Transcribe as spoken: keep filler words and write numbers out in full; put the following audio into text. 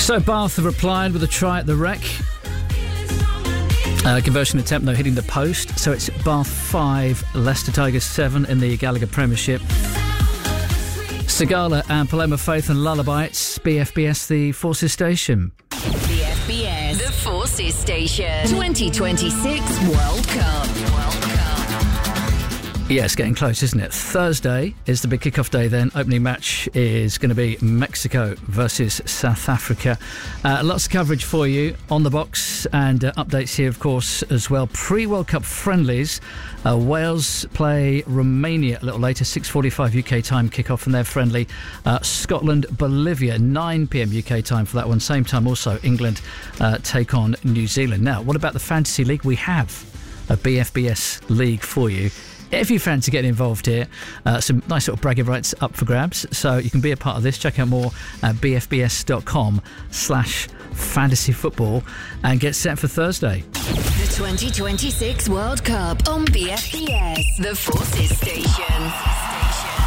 So Bath have replied with a try at the Rec. Uh, conversion attempt, though, hitting the post. So it's Bath five, Leicester Tigers seven in the Gallagher Premiership. Sagala and Paloma Faith and Lullaby. It's B F B S, the Forces Station. B F B S, the Forces Station. twenty twenty-six World Cup. World Cup. Yeah, it's getting close, isn't it? Thursday is the big kickoff day then. Opening match is going to be Mexico versus South Africa. Uh, lots of coverage for you on the box and uh, updates here, of course, as well. Pre-World Cup friendlies. Uh, Wales play Romania a little later, six forty-five U K time kickoff from their friendly. Uh, Scotland, Bolivia, nine p.m. U K time for that one. Same time also, England uh, take on New Zealand. Now, what about the Fantasy League? We have a B F B S league for you. If you fancy getting involved here, uh, some nice little bragging rights up for grabs. So you can be a part of this. Check out more at bfbs.com slash fantasy football and get set for Thursday. The twenty twenty-six World Cup on B F B S, the Forces Station.